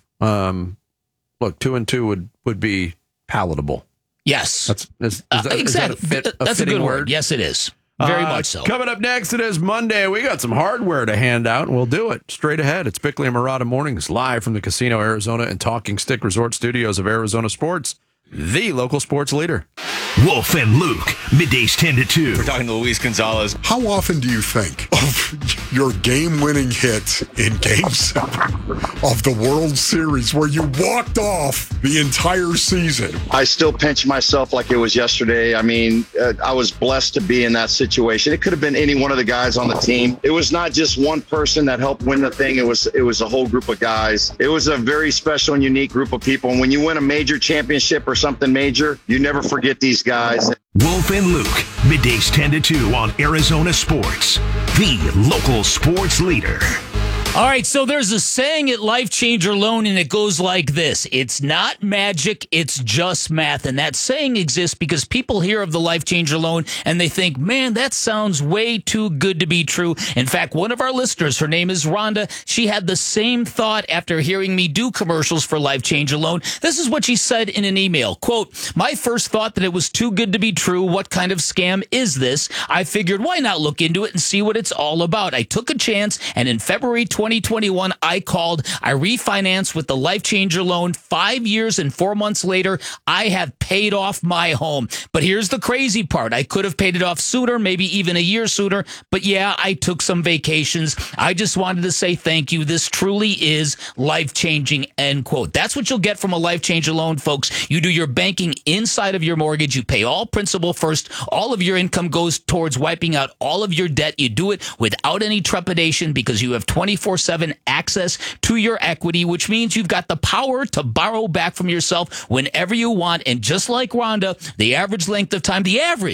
Look, 2-2 would be palatable. Yes. Is exactly. That's a good word? word. Yes, it is. Very much so. Coming up next, it is Monday. We got some hardware to hand out, and we'll do it straight ahead. It's Bickley and Murata Mornings, live from the Casino Arizona and Talking Stick Resort Studios of Arizona Sports, the local sports leader. Wolf and Luke, middays 10 to 2. We're talking to Luis Gonzalez. How often do you think of your game-winning hit in Game 7 of the World Series where you walked off the entire season? I still pinch myself like it was yesterday. I mean, I was blessed to be in that situation. It could have been any one of the guys on the team. It was not just one person that helped win the thing. It was a whole group of guys. It was a very special and unique group of people. And when you win a major championship or something major, you never forget these guys. Wolf and Luke, middays 10 to 2 on Arizona Sports, the local sports leader. All right, so there's a saying at Life Changer Loan, and it goes like this. It's not magic, it's just math. And that saying exists because people hear of the Life Changer Loan, and they think, man, that sounds way too good to be true. In fact, one of our listeners, her name is Rhonda, she had the same thought after hearing me do commercials for Life Changer Loan. This is what she said in an email. Quote, my first thought that it was too good to be true. What kind of scam is this? I figured, why not look into it and see what it's all about? I took a chance, and in February 2021, I called. I refinanced with the Life Changer Loan. 5 years and 4 months later, I have paid off my home. But here's the crazy part. I could have paid it off sooner, maybe even a year sooner. But yeah, I took some vacations. I just wanted to say thank you. This truly is life-changing, end quote. That's what you'll get from a Life Changer Loan, folks. You do your banking inside of your mortgage. You pay all principal first. All of your income goes towards wiping out all of your debt. You do it without any trepidation because you have 24/7 access to your equity, which means you've got the power to borrow back from yourself whenever you want. And just like Rhonda, the average length of time,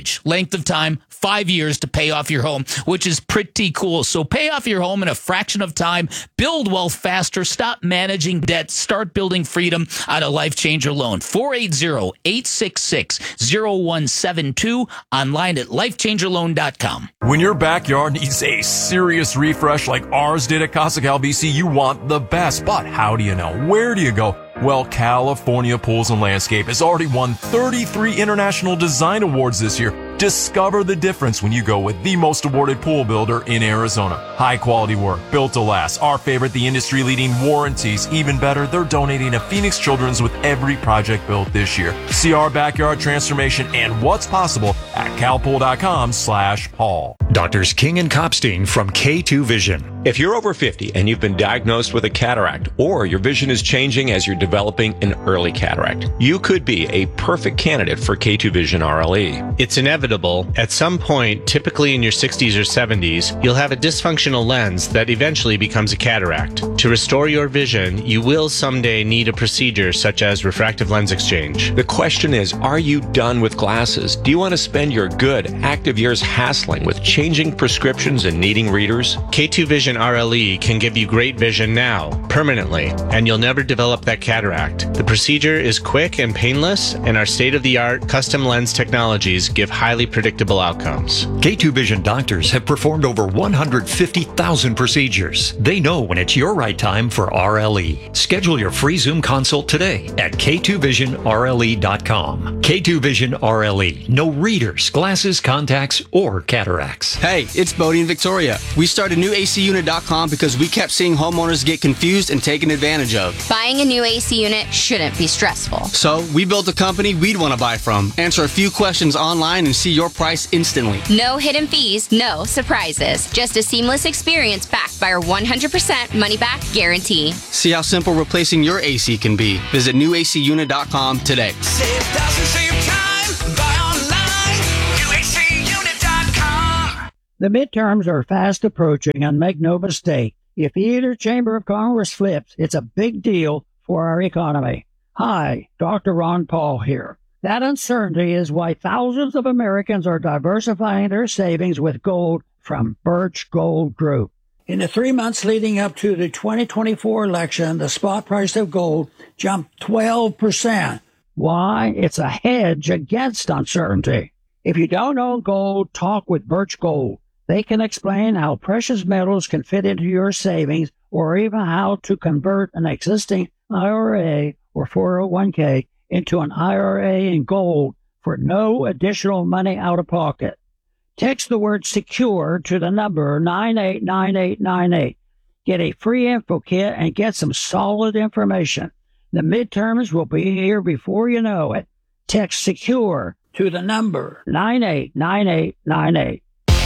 5 years to pay off your home, which is pretty cool. So pay off your home in a fraction of time, build wealth faster, stop managing debt, start building freedom on a Life Changer Loan. 480-866-0172, online at lifechangerloan.com. When your backyard needs a serious refresh like ours did at Casa Cal BC, you want the best. But how do you know? Where do you go? Well, California Pools and Landscape has already won 33 International Design Awards this year. Discover the difference when you go with the most awarded pool builder in Arizona. High quality work, built to last. Our favorite, the industry leading warranties. Even better, they're donating to Phoenix Children's with every project built this year. See our backyard transformation and what's possible at calpool.com/Paul. Doctors King and Kopstein from K2 Vision. If you're over 50 and you've been diagnosed with a cataract, or your vision is changing as you're developing an early cataract, you could be a perfect candidate for K2 Vision RLE. It's inevitable. At some point, typically in your 60s or 70s, you'll have a dysfunctional lens that eventually becomes a cataract. To restore your vision, you will someday need a procedure such as refractive lens exchange. The question is, are you done with glasses? Do you want to spend your good, active years hassling with changing prescriptions and needing readers? K2 Vision RLE can give you great vision now, permanently, and you'll never develop that cataract. The procedure is quick and painless, and our state-of-the-art custom lens technologies give highly predictable outcomes. K2 Vision doctors have performed over 150,000 procedures. They know when it's your right time for RLE. Schedule your free Zoom consult today at k2visionrle.com. K2 Vision RLE. No readers, glasses, contacts, or cataracts. Service. Hey, it's Bodie and Victoria. We started newacunit.com because we kept seeing homeowners get confused and taken advantage of. Buying a new AC unit shouldn't be stressful. So we built a company we'd want to buy from. Answer a few questions online and see your price instantly. No hidden fees, no surprises. Just a seamless experience backed by our 100% money-back guarantee. See how simple replacing your AC can be. Visit newacunit.com today. Save thousands, save time. Buy online. UACUnit.com. The midterms are fast approaching, and make no mistake, if either chamber of Congress flips, it's a big deal for our economy. Hi, Dr. Ron Paul here. That uncertainty is why thousands of Americans are diversifying their savings with gold from Birch Gold Group. In the 3 months leading up to the 2024 election, the spot price of gold jumped 12%. Why? It's a hedge against uncertainty. If you don't own gold, talk with Birch Gold. They can explain how precious metals can fit into your savings or even how to convert an existing IRA or 401k into an IRA in gold for no additional money out of pocket. Text the word SECURE to the number 989898. Get a free info kit and get some solid information. The midterms will be here before you know it. Text SECURE to the number 989898.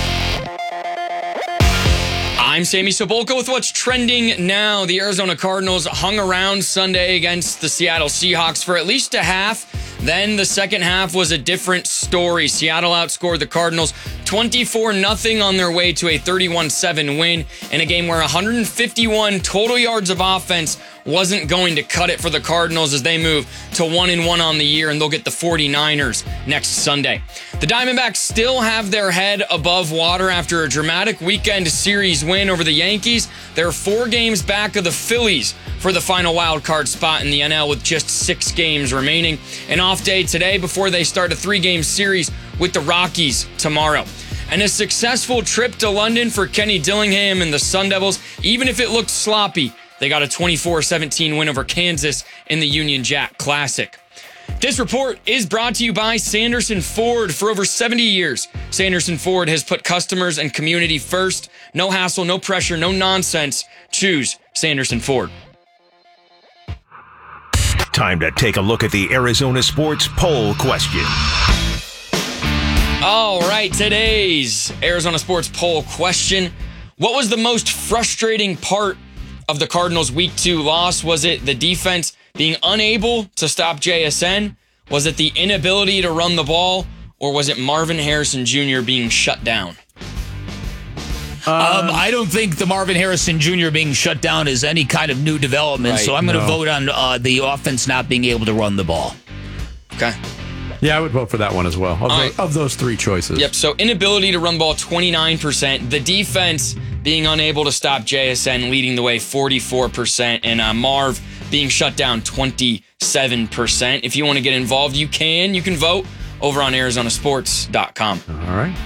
I'm Sammy Sobolka with what's trending now. The Arizona Cardinals hung around Sunday against the Seattle Seahawks for at least a half. Then the second half was a different story. Seattle outscored the Cardinals 24-0 on their way to a 31-7 win in a game where 151 total yards of offense wasn't going to cut it for the Cardinals as they move to 1-1 on the year, and they'll get the 49ers next Sunday. The Diamondbacks still have their head above water after a dramatic weekend series win over the Yankees. They're 4 games back of the Phillies for the final wild card spot in the NL with just 6 games remaining. An off day today before they start a 3-game series with the Rockies tomorrow. And a successful trip to London for Kenny Dillingham and the Sun Devils, even if it looked sloppy. They got a 24-17 win over Kansas in the Union Jack Classic. This report is brought to you by Sanderson Ford. For over 70 years, Sanderson Ford has put customers and community first. No hassle, no pressure, no nonsense. Choose Sanderson Ford. Time to take a look at the Arizona Sports Poll question. All right, today's Arizona Sports Poll question. What was the most frustrating part of the Cardinals' Week 2 loss? Was it the defense being unable to stop JSN? Was it the inability to run the ball? Or was it Marvin Harrison Jr. being shut down? I don't think the Marvin Harrison Jr. being shut down is any kind of new development, Right, so I'm going to no. vote on the offense not being able to run the ball. Okay. Yeah, I would vote for that one as well. right. Of those 3 choices. Yep, so inability to run the ball, 29%. The defense being unable to stop JSN, leading the way, 44%. And Marv being shut down, 27%. If you want to get involved, you can. You can vote over on ArizonaSports.com. All right.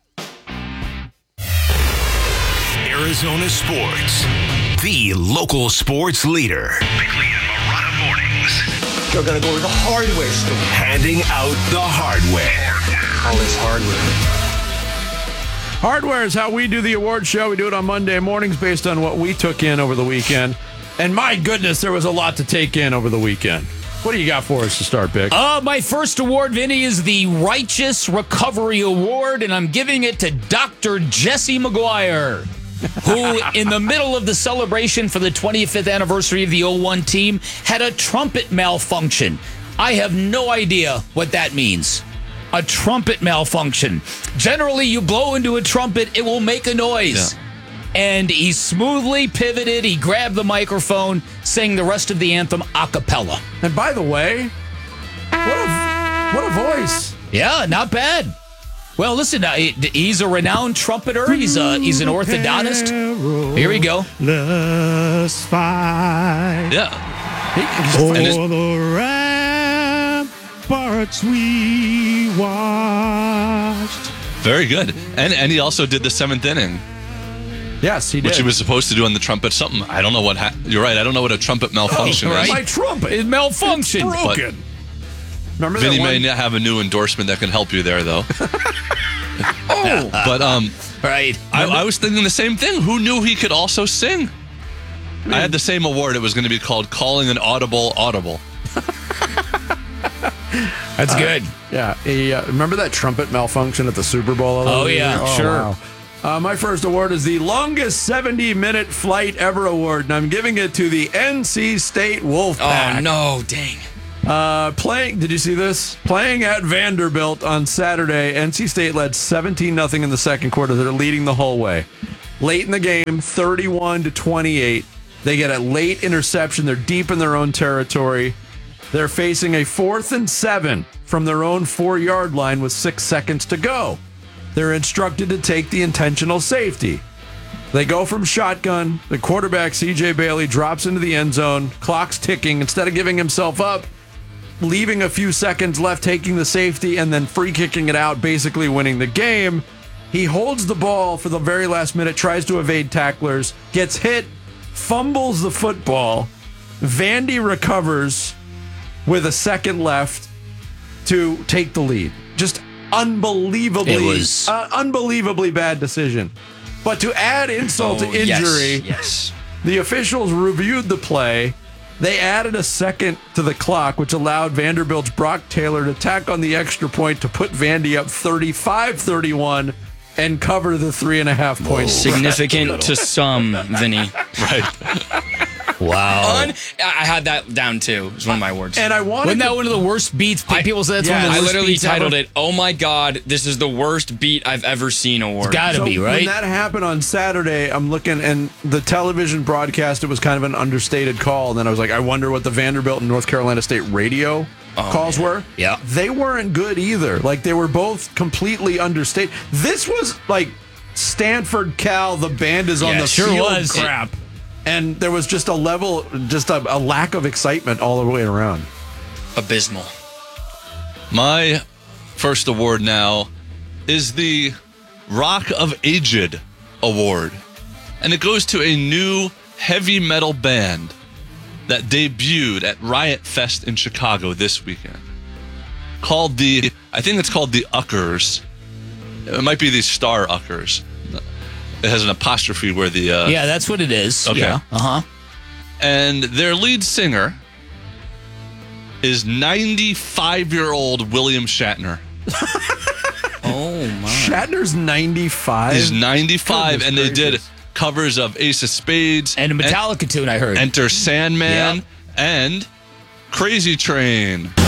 Arizona Sports, the local sports leader. Bickley and Marotta mornings. You're going to go to the hardware store. Handing out the hardware. All this hardware. Hardware is how we do the award show. We do it on Monday mornings based on what we took in over the weekend. And my goodness, there was a lot to take in over the weekend. What do you got for us to start, Bick? My first award, Vinny, is the Righteous Recovery Award, and I'm giving it to Dr. Jesse McGuire, who, in the middle of the celebration for the 25th anniversary of the 01 team, had a trumpet malfunction. I have no idea what that means. A trumpet malfunction. Generally, you blow into a trumpet, it will make a noise. Yeah. And he smoothly pivoted, he grabbed the microphone, sang the rest of the anthem a cappella. And by the way, what a voice. Yeah, not bad. Well, listen, he's a renowned trumpeter. He's an orthodontist. Here we go. Let's fight. Yeah. For the ramparts we watched. Very good. And he also did the 7th inning. Yes, he did. Which he was supposed to do on the trumpet. Something, I don't know what you're right. I don't know what a trumpet malfunction is. My trumpet is malfunctioned. Broken. Remember Vinny may not have a new endorsement that can help you there, though. But right. I was thinking the same thing. Who knew he could also sing? I had the same award. It was going to be called Calling an Audible. That's good. Yeah. Remember that trumpet malfunction at the Super Bowl? Oh, yeah, sure. Wow. My first award is the longest 70-minute flight ever award, and I'm giving it to the NC State Wolfpack. Oh, no, dang. Did you see this? Playing at Vanderbilt on Saturday, NC State led 17-0 in the second quarter. They're leading the whole way. Late in the game, 31-28. They get a late interception. They're deep in their own territory. They're facing a 4th and 7 from their own 4-yard line with 6 seconds to go. They're instructed to take the intentional safety. They go from shotgun. The quarterback, CJ Bailey, drops into the end zone. Clock's ticking. Instead of giving himself up, leaving a few seconds left, taking the safety, and then free kicking it out, basically winning the game, he holds the ball for the very last minute, tries to evade tacklers, gets hit, fumbles the football. Vandy recovers with a second left to take the lead. Just unbelievably bad decision. But to add insult to injury, yes. The officials reviewed the play. They added a second to the clock, which allowed Vanderbilt's Brock Taylor to tack on the extra point to put Vandy up 35-31 and cover the 3.5 points. Significant to some, Vinny. Right. Wow. I had that down too. It was one of my awards. And I wanted Wasn't that one of the worst beats? People said that's one of the worst I literally beats titled ever? it, "Oh my God, this is the worst beat I've ever seen" award. It's gotta be, right? When that happened on Saturday, I'm looking, and the television broadcast, it was kind of an understated call. And then I was like, I wonder what the Vanderbilt and North Carolina State radio calls were. Yeah. They weren't good either. Like, they were both completely understated. This was like Stanford, Cal, the band is on the field crap. And there was just a lack of excitement all the way around. Abysmal. My first award now is the Rock of Aged Award. And it goes to a new heavy metal band that debuted at Riot Fest in Chicago this weekend. I think it's called the Uckers. It might be the Star Uckers. It has an apostrophe where the... yeah, that's what it is. Okay. Yeah. Uh-huh. And their lead singer is 95-year-old William Shatner. Oh, my. Shatner's 95? He's 95, Goodness and they did gracious. covers of Ace of Spades. And a Metallica tune, I heard. Enter Sandman, Yep. and Crazy Train.